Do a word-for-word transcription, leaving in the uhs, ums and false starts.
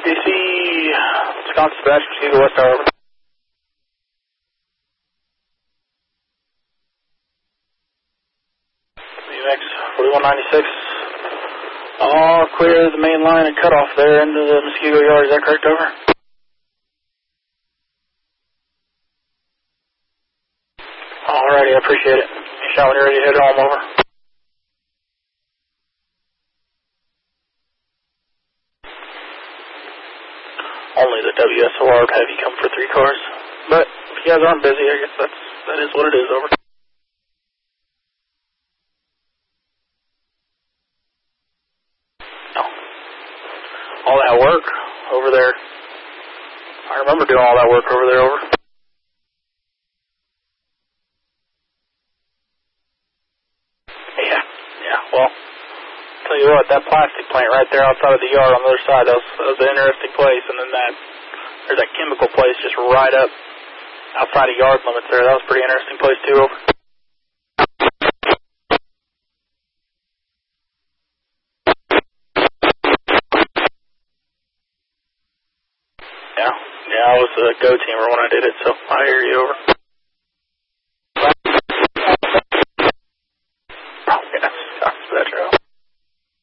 B C, Wisconsin Dispatch, Eagle West Tower, over. V M X forty-one ninety-six. All clear the main line and cut off there into the Muskego Yard. Is that correct, over? Alrighty, I appreciate it. You shot when you're ready to head home, over. Only the W S O R would have you come for three cars. But if you guys aren't busy, I guess that's, that is what it is, over. No. All that work over there. I remember doing all that work over there, over. Yeah, yeah, well, tell you what, that plastic plant right there outside of the yard on the other side, that was, that was an interesting place, and then that, there's that chemical place just right up outside of yard limits there. That was a pretty interesting place too, over. Yeah, yeah, I was a go-teamer when I did it, so I hear you, over.